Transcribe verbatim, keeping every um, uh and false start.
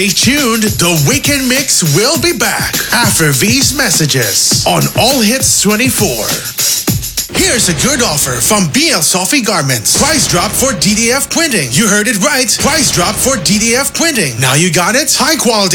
Stay tuned, the Weekend Mix will be back after these messages on All Hits twenty-four. Here's a good offer from B L Sophie Garments. Price drop for D D F printing. You heard it right. Price drop for D D F printing. Now you got it? High quality